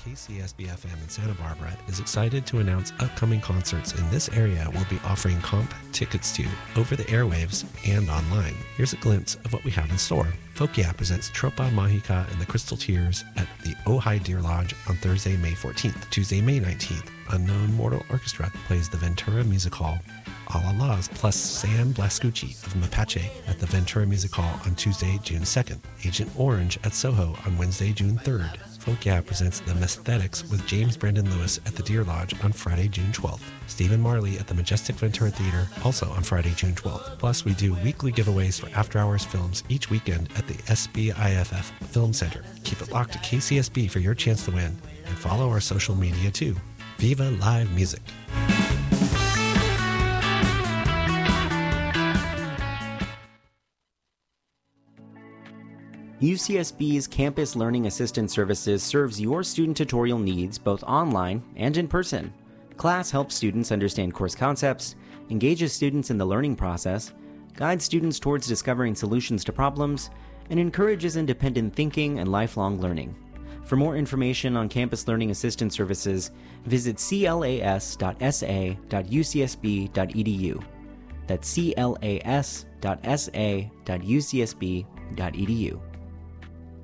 KCSB-FM in Santa Barbara is excited to announce upcoming concerts in this area we'll be offering comp tickets to over the airwaves and online. Here's a glimpse of what we have in store. Fokia presents Tropa Mahika and the Crystal Tears at the Ojai Deer Lodge on Thursday, May 14th. Tuesday, May 19th, Unknown Mortal Orchestra plays the Ventura Music Hall. Alalas plus Sam Blascucci of Mapache at the Ventura Music Hall on Tuesday, June 2nd. Agent Orange at Soho on Wednesday, June 3rd. Fokia presents The Mesthetics with James Brandon Lewis at the Deer Lodge on Friday, June 12th. Stephen Marley at the Majestic Ventura Theater also on Friday, June 12th. Plus, we do weekly giveaways for After Hours films each weekend at the SBIFF Film Center. Keep it locked to KCSB for your chance to win, and follow our social media too. Viva Live Music! UCSB's Campus Learning Assistance Services serves your student tutorial needs both online and in person. CLASS helps students understand course concepts, engages students in the learning process, guides students towards discovering solutions to problems, and encourages independent thinking and lifelong learning. For more information on Campus Learning Assistance Services, visit clas.sa.ucsb.edu. That's clas.sa.ucsb.edu.